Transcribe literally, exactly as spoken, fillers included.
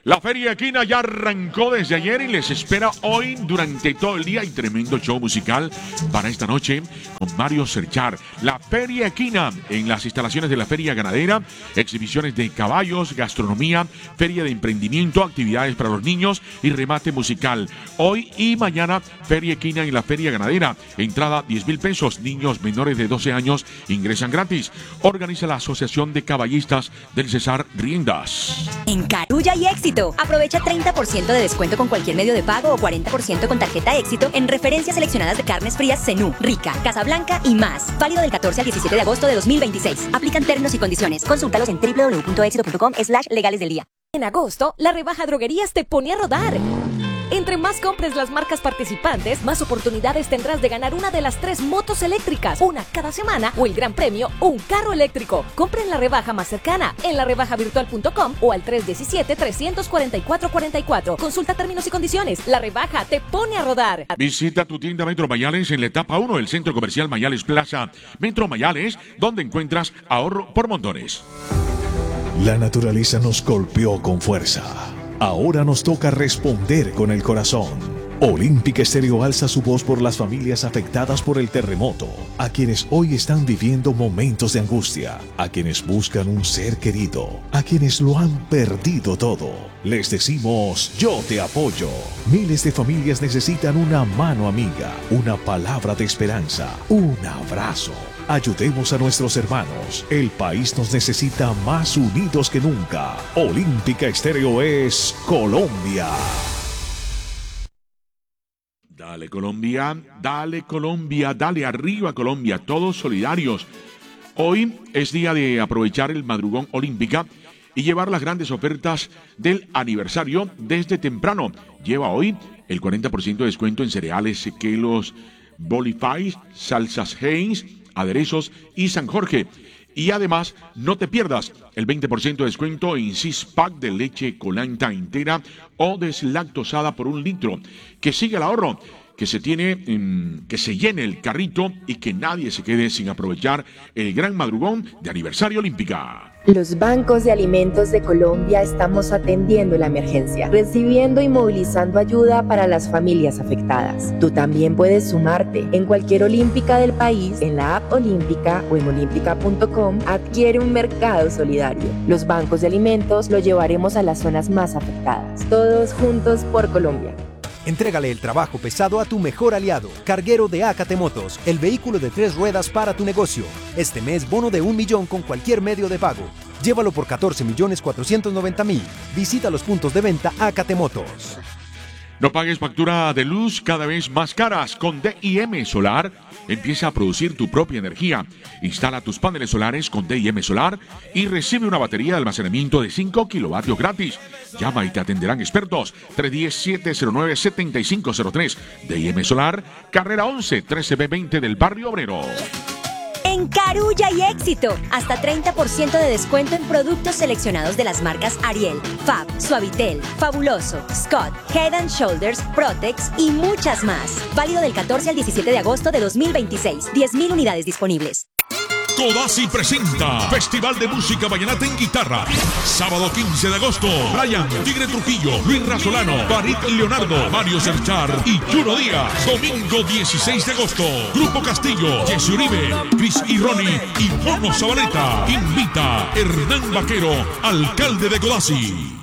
La Feria Equina ya arrancó desde ayer y les espera hoy durante todo el día. Hay tremendo show musical para esta noche con Mario Serchar. La Feria Equina en las instalaciones de la Feria Ganadera, exhibiciones de caballos, gastronomía, feria de emprendimiento, actividades para los niños y remate musical. Hoy y mañana, Feria Equina en la Feria Ganadera. Entrada diez mil pesos. Niños menores de doce años ingresan gratis. Organiza la Asociación de Caballistas del Cesar Riendas. En Carulla y Éxito. Aprovecha treinta por ciento de descuento con cualquier medio de pago o cuarenta por ciento con tarjeta Éxito en referencias seleccionadas de carnes frías Zenú, Rica, Casablanca y más. Válido del catorce al diecisiete de agosto de dos mil veintiséis. Aplican términos y condiciones. Consúltalos en doble u doble u doble u punto éxito punto com slash legales del día. En agosto, la rebaja Droguerías te pone a rodar. Entre más compres las marcas participantes, más oportunidades tendrás de ganar una de las tres motos eléctricas, una cada semana, o el gran premio, un carro eléctrico. Compra en la rebaja más cercana, en la rebaja virtual punto com o al tres uno siete, tres cuatro cuatro, cuatro cuatro. Consulta términos y condiciones. La rebaja te pone a rodar. Visita tu tienda Metro Mayales en la etapa uno del Centro Comercial Mayales Plaza. Metro Mayales, donde encuentras ahorro por montones. La naturaleza nos golpeó con fuerza. Ahora nos toca responder con el corazón. Olímpica Estéreo alza su voz por las familias afectadas por el terremoto, a quienes hoy están viviendo momentos de angustia, a quienes buscan un ser querido, a quienes lo han perdido todo. Les decimos, yo te apoyo. Miles de familias necesitan una mano amiga, una palabra de esperanza, un abrazo. Ayudemos a nuestros hermanos. El país nos necesita más unidos que nunca. Olímpica Estéreo es Colombia. Dale Colombia, dale Colombia, dale arriba Colombia, todos solidarios. Hoy es día de aprovechar el madrugón Olímpica y llevar las grandes ofertas del aniversario desde temprano. Lleva hoy el cuarenta por ciento de descuento en cereales, sequelos, Bolify, salsas Heinz, aderezos y San Jorge. Y además, no te pierdas el veinte por ciento de descuento en six pack de leche colanta entera o deslactosada por un litro. Que siga el ahorro, que se tiene, mmm, que se llene el carrito y que nadie se quede sin aprovechar el gran madrugón de aniversario Olímpica. Los bancos de alimentos de Colombia estamos atendiendo la emergencia, recibiendo y movilizando ayuda para las familias afectadas. Tú también puedes sumarte. En cualquier Olímpica del país, en la app Olímpica o en olímpica punto com, adquiere un mercado solidario. Los bancos de alimentos lo llevaremos a las zonas más afectadas. Todos juntos por Colombia. Entrégale el trabajo pesado a tu mejor aliado, Carguero de Acate Motos, el vehículo de tres ruedas para tu negocio. Este mes, bono de un millón con cualquier medio de pago. Llévalo por catorce millones cuatrocientos noventa mil. Visita los puntos de venta Acate Motos. No pagues factura de luz cada vez más caras. Con D I M Solar, empieza a producir tu propia energía. Instala tus paneles solares con D I M Solar y recibe una batería de almacenamiento de cinco kilovatios gratis. Llama y te atenderán expertos. tres uno cero, siete cero nueve, siete cinco cero tres. D I M Solar, carrera once, trece B veinte del Barrio Obrero. En Carulla y Éxito, hasta treinta por ciento de descuento en productos seleccionados de las marcas Ariel, Fab, Suavitel, Fabuloso, Scott, Head and Shoulders, Protex y muchas más. Válido del catorce al diecisiete de agosto de dos mil veintiséis. diez mil unidades disponibles. Codazzi presenta Festival de Música Vallenata en Guitarra. Sábado quince de agosto, Brian, Tigre Trujillo, Luis Razolano, Farid Leonardo, Mario Serchar y Chuno Díaz. Domingo dieciséis de agosto, Grupo Castillo, Jesse Uribe, Chris y Ronnie y Mono Zabaleta. Invita Hernán Vaquero, alcalde de Codazzi.